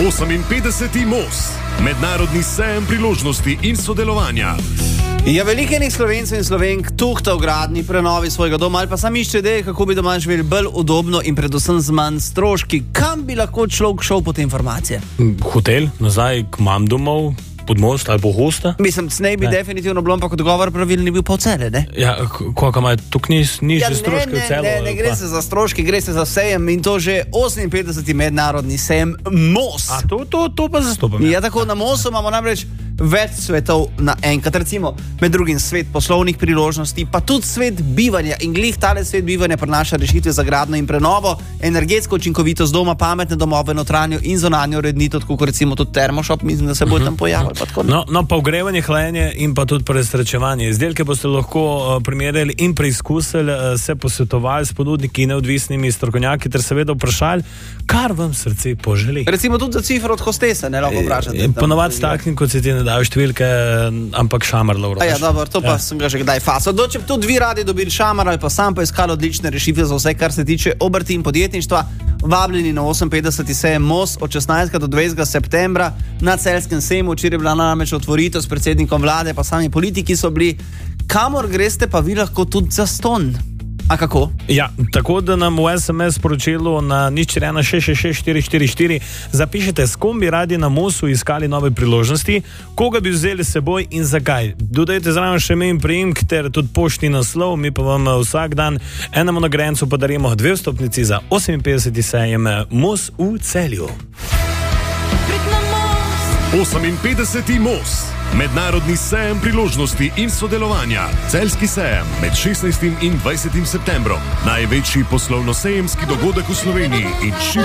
58. MOS, mednarodni sejem priložnosti in sodelovanja. Ja, veliko enih Slovencev in Slovenk tuhta v gradni prenovi svojega doma ali pa sami išče ideje, kako bi doma živeli bolj udobno in predvsem z manj stroški. Kam bi lahko človek šel po te informacije? Hotel, nazaj k mam domov, pod most ali po hosta. Mislim, snej bi definitivno bilo, ampak odgovor pravilni ni bil pa v cele, ne? Ja, koliko ima tukaj nižje stroške v celo? Ne gre se za stroške, gre se za sejem in to že 58. mednarodni sejem MOS. A to pa zastopam. Ja, tako na MOS-u imamo namreč več svetov naenkrat, recimo med drugim svet poslovnih priložnosti, pa tudi svet bivanja in glih tale svet bivanja prinaša rešitve za gradnjo in prenovo, energetsko učinkovitost doma, pametne domove, notranjo in zunanjo ureditev, tako kot recimo tudi termošop, mislim, da se bo tam pojavil. No, pa ogrevanje, hlajenje in pa tudi prezračevanje. Izdelke boste lahko primerjali in preizkusili, se posvetovali s ponudniki, neodvisnimi strokovnjaki ter seveda vprašali, kar vam srce poželi. Recimo tudi za cifro od hostesa, ne lahko vprašate. Ponovadi s takim, kot se ti ne dajo številke, ampak šamarla v roki. Ja, dobro, to pa sem ga že kdaj fasil. Če bi tudi vi radi dobili šamar ali pa sam poiskali odlične rešitve za vse, kar se tiče obrti in podjetništva, vabljeni na 58. sejem MOS od 16. do 20. septembra na Celjskem sejmu. Včeraj je bila namreč otvoritev s predsednikom vlade, pa sami politiki so bili. Kamor greste pa vi lahko tudi za ston? A kako? Ja, tako da nam v SMS sporočilu na 016664444 zapišete, s kom bi radi na MOS-u iskali nove priložnosti, koga bi vzeli s seboj in zakaj. Dodajte zraven še ime in priimek ter tudi poštni naslov, mi pa vam vsak dan enemu nagrajencu podarimo 2 vstopnici za 58. sejem MOS v Celju. 58. MOS, mednarodni sejem priložnosti in sodelovanja. Celjski sejem med 16. in 20. septembrom. Največji poslovno-sejemski dogodek v Sloveniji in